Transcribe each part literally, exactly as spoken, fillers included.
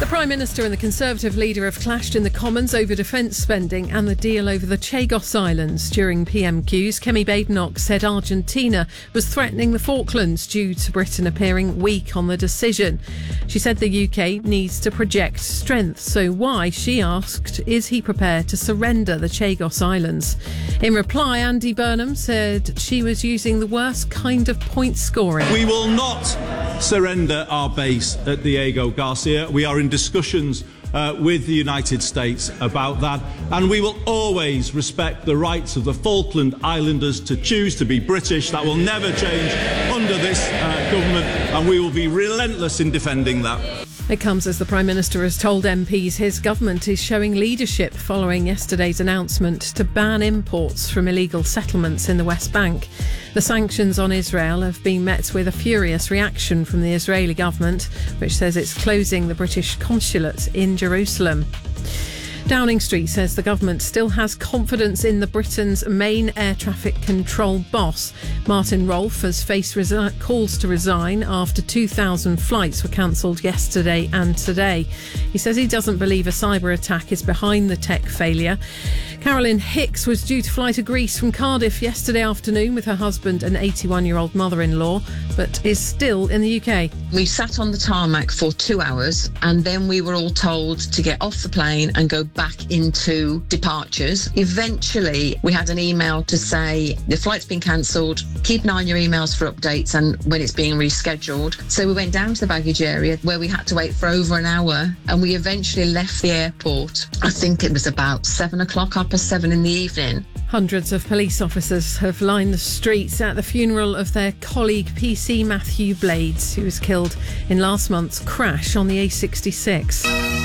Prime Minister and the Conservative leader have clashed in the Commons over defence spending and the deal over the Chagos Islands. During P M Qs, Kemi Badenoch said Argentina was threatening the Falklands due to Britain appearing weak on the decision. She said the U K needs to project strength, so why, she asked, is he prepared to surrender the Chagos Islands? In reply, Andy Burnham said she was using the worst kind of point scoring. We will not surrender our base at Diego Garcia. We are in discussions uh, with the United States about that, and we will always respect the rights of the Falkland Islanders to choose to be British. That will never change under this uh, government, and we will be relentless in defending that. It comes as the Prime Minister has told M Ps his government is showing leadership following yesterday's announcement to ban imports from illegal settlements in the West Bank. The sanctions on Israel have been met with a furious reaction from the Israeli government, which says it's closing the British consulate in Jerusalem. Downing Street says the government still has confidence in the Britain's main air traffic control boss. Martin Rolfe has faced resi- calls to resign after two thousand flights were cancelled yesterday and today. He says he doesn't believe a cyber attack is behind the tech failure. Carolyn Hicks was due to fly to Greece from Cardiff yesterday afternoon with her husband and eighty-one-year-old mother-in-law, but is still in the U K. We sat on the tarmac for two hours and then we were all told to get off the plane and go back into departures. Eventually, we had an email to say the flight's been cancelled. Keep an eye on your emails for updates and when it's being rescheduled. So we went down to the baggage area where we had to wait for over an hour, and we eventually left the airport. I think it was about seven o'clock, half past seven in the evening. Hundreds of police officers have lined the streets at the funeral of their colleague P C Matthew Blades, who was killed in last month's crash on the A sixty-six.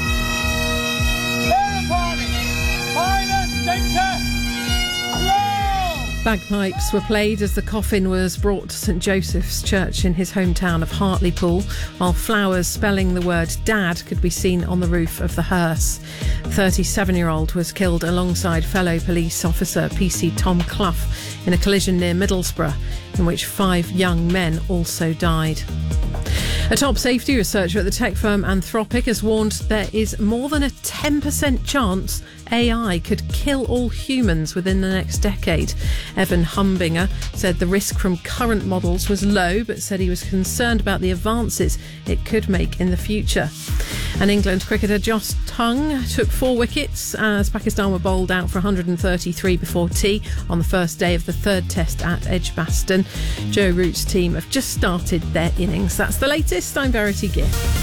Bagpipes were played as the coffin was brought to St Joseph's Church in his hometown of Hartlepool, while flowers spelling the word Dad could be seen on the roof of the hearse. The thirty-seven-year-old was killed alongside fellow police officer P C Tom Clough in a collision near Middlesbrough, in which five young men also died. A top safety researcher at the tech firm Anthropic has warned there is more than a ten percent chance A I could kill all humans within the next decade. Evan Humbinger said the risk from current models was low, but said he was concerned about the advances it could make in the future. And England cricketer Josh Tongue took four wickets as Pakistan were bowled out for one hundred thirty-three before tea on the first day of the third test at Edgbaston. Joe Root's team have just started their innings. That's the latest. I'm Verity Gift.